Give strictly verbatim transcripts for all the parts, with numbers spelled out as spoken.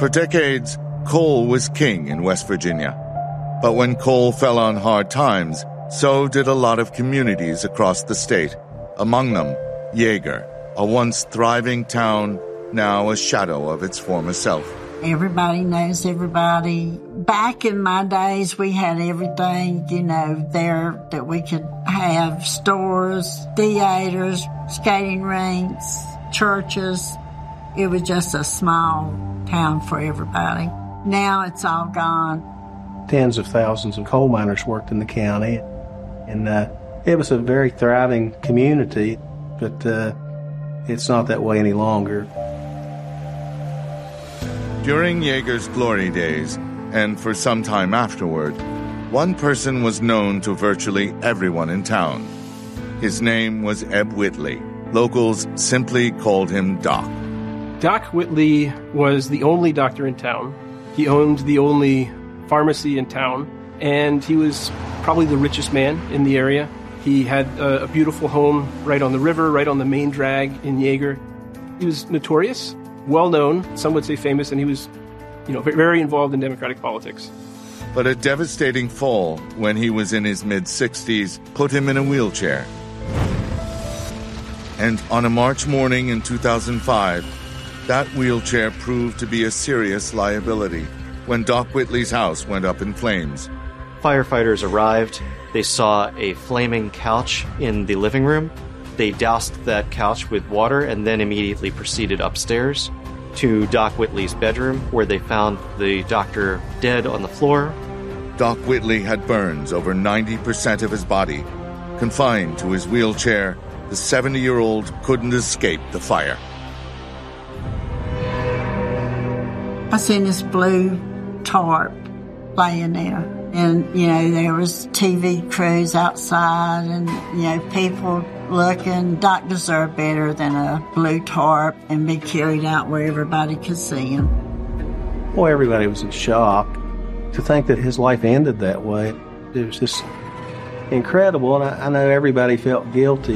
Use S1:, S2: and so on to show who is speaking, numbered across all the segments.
S1: For decades, coal was king in West Virginia. But when coal fell on hard times, so did a lot of communities across the state. Among them, Yeager, a once thriving town, now a shadow of its former self.
S2: Everybody knows everybody. Back in my days, we had everything, you know, there that we could have. Stores, theaters, skating rinks, churches. It was just a small town for everybody. Now it's all gone.
S3: Tens of thousands of coal miners worked in the county, and uh, it was a very thriving community, but uh, it's not that way any longer.
S1: During Yeager's glory days, and for some time afterward, one person was known to virtually everyone in town. His name was Eb Whitley. Locals simply called him Doc.
S4: Doc Whitley was the only doctor in town. He owned the only pharmacy in town, and he was probably the richest man in the area. He had a, a beautiful home right on the river, right on the main drag in Yeager. He was notorious, well-known, some would say famous, and he was, you know, very involved in Democratic politics.
S1: But a devastating fall when he was in his mid-sixties put him in a wheelchair. And on a March morning in two thousand five, that wheelchair proved to be a serious liability when Doc Whitley's house went up in flames.
S5: Firefighters arrived. They saw a flaming couch in the living room. They doused that couch with water and then immediately proceeded upstairs to Doc Whitley's bedroom, where they found the doctor dead on the floor.
S1: Doc Whitley had burns over ninety percent of his body. Confined to his wheelchair, the seventy-year-old couldn't escape the fire.
S2: I seen this blue tarp laying there. And, you know, there was T V crews outside and, you know, people looking. Doc deserved better than a blue tarp and be carried out where everybody could see him.
S3: Well, everybody was in shock. To think that his life ended that way, it was just incredible. And I, I know everybody felt guilty.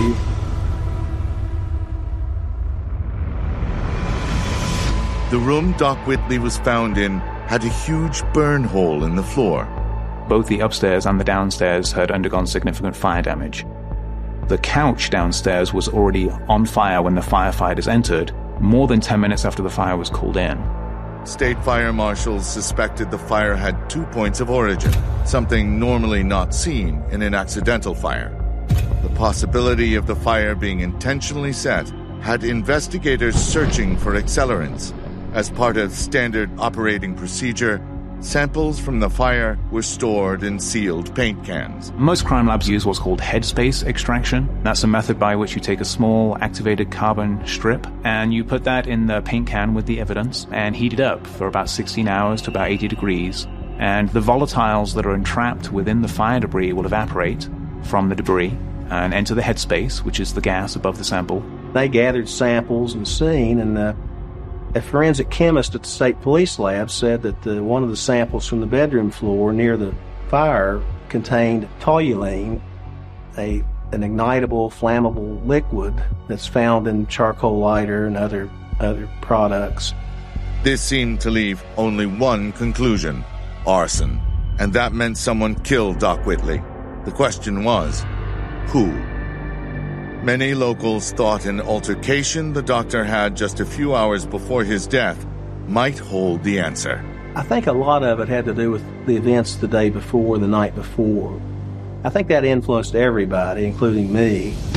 S1: The room Doc Whitley was found in had a huge burn hole in the floor.
S6: Both the upstairs and the downstairs had undergone significant fire damage. The couch downstairs was already on fire when the firefighters entered, more than ten minutes after the fire was called in.
S1: State fire marshals suspected the fire had two points of origin, something normally not seen in an accidental fire. The possibility of the fire being intentionally set had investigators searching for accelerants. As part of standard operating procedure, samples from the fire were stored in sealed paint cans.
S6: Most crime labs use what's called headspace extraction. That's a method by which you take a small activated carbon strip and you put that in the paint can with the evidence and heat it up for about sixteen hours to about eighty degrees. And the volatiles that are entrapped within the fire debris will evaporate from the debris and enter the headspace, which is the gas above the sample.
S3: They gathered samples and seen, and uh, a forensic chemist at the state police lab said that the, one of the samples from the bedroom floor near the fire contained toluene, a an ignitable, flammable liquid that's found in charcoal lighter and other other products.
S1: This seemed to leave only one conclusion: arson. And that meant someone killed Doc Whitley. The question was, who? Many locals thought an altercation the doctor had just a few hours before his death might hold the answer.
S3: I think a lot of it had to do with the events the day before, the night before. I think that influenced everybody, including me.